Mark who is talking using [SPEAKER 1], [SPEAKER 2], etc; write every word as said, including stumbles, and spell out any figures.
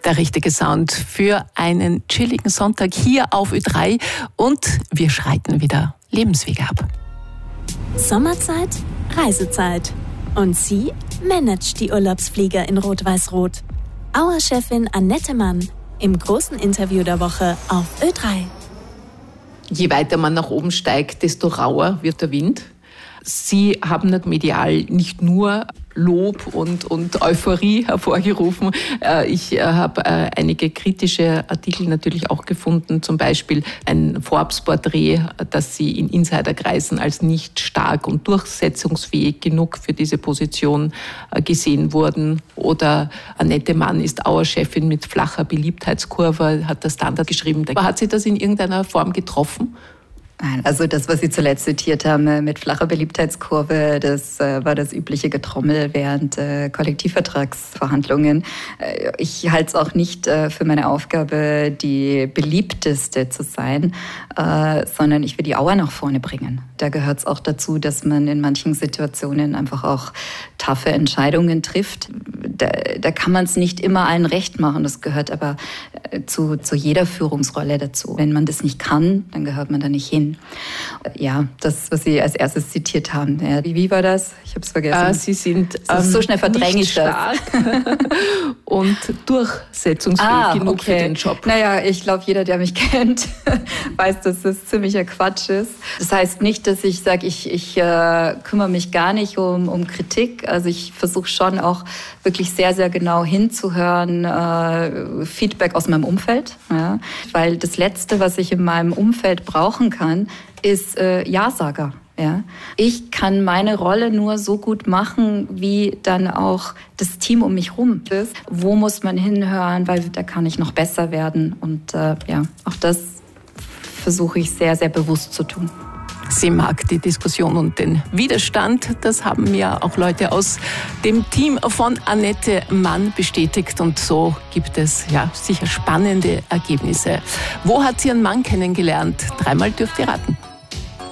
[SPEAKER 1] Der richtige Sound für einen chilligen Sonntag hier auf Ö drei und wir schreiten wieder Lebenswege ab.
[SPEAKER 2] Sommerzeit, Reisezeit. Und sie managt die Urlaubsflieger in Rot-Weiß-Rot. Auer-Chefin Annette Mann im großen Interview der Woche auf Ö drei.
[SPEAKER 1] Je weiter man nach oben steigt, desto rauer wird der Wind. Sie haben medial nicht nur Lob und, und Euphorie hervorgerufen. Ich habe einige kritische Artikel natürlich auch gefunden, zum Beispiel ein Forbes-Porträt, das Sie in Insiderkreisen als nicht stark und durchsetzungsfähig genug für diese Position gesehen wurden. Oder Annette Mann ist Auer-Chefin mit flacher Beliebtheitskurve, hat der Standard geschrieben. Hat Sie das in irgendeiner Form getroffen?
[SPEAKER 3] Nein, also das, was Sie zuletzt zitiert haben mit flacher Beliebtheitskurve, das äh, war das übliche Getrommel während äh, Kollektivvertragsverhandlungen. Äh, ich halte es auch nicht äh, für meine Aufgabe, die beliebteste zu sein, äh, sondern ich will die Auer nach vorne bringen. Da gehört es auch dazu, dass man in manchen Situationen einfach auch taffe Entscheidungen trifft. Da, da kann man es nicht immer allen recht machen. Das gehört aber äh, zu, zu jeder Führungsrolle dazu. Wenn man das nicht kann, dann gehört man da nicht hin. Ja, das, was Sie als erstes zitiert haben. Ja, wie, wie war das? Ich habe es vergessen.
[SPEAKER 1] Äh, Sie sind ähm,
[SPEAKER 3] so schnell verdränge ich das.
[SPEAKER 1] und durchsetzungsfähig
[SPEAKER 3] ah,
[SPEAKER 1] genug
[SPEAKER 3] okay.
[SPEAKER 1] für den Job.
[SPEAKER 3] Naja, ich glaube, jeder, der mich kennt, weiß, dass das ziemlicher Quatsch ist. Das heißt nicht, dass ich sage, ich, ich äh, kümmere mich gar nicht um, um Kritik. Also ich versuche schon auch wirklich sehr, sehr genau hinzuhören, äh, Feedback aus meinem Umfeld. Ja? Weil das Letzte, was ich in meinem Umfeld brauchen kann, ist äh, Ja-Sager. Ja? Ich kann meine Rolle nur so gut machen, wie dann auch das Team um mich rum ist. Wo muss man hinhören, weil da kann ich noch besser werden. Und äh, ja, auch das versuche ich sehr, sehr bewusst zu tun.
[SPEAKER 1] Sie mag die Diskussion und den Widerstand. Das haben ja auch Leute aus dem Team von Annette Mann bestätigt. Und so gibt es ja sicher spannende Ergebnisse. Wo hat sie ihren Mann kennengelernt? Dreimal dürft ihr raten.